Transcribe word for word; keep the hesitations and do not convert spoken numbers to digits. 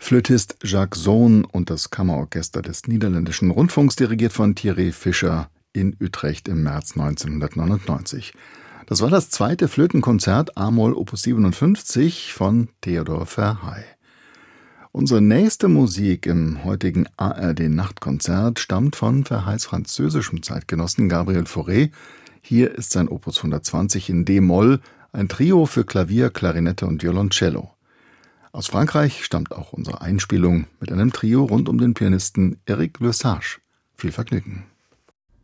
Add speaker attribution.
Speaker 1: Flötist Jacques Zoon und das Kammerorchester des Niederländischen Rundfunks, dirigiert von Thierry Fischer in Utrecht im März neunzehnhundertneunundneunzig. Das war das zweite Flötenkonzert a-Moll Opus siebenundfünfzig von Theodor Verhey. Unsere nächste Musik im heutigen A R D-Nachtkonzert stammt von Verheys französischem Zeitgenossen Gabriel Fauré. Hier ist sein Opus hundertzwanzig in D-Moll, ein Trio für Klavier, Klarinette und Violoncello. Aus Frankreich stammt auch unsere Einspielung mit einem Trio rund um den Pianisten Éric Lesage. Viel Vergnügen.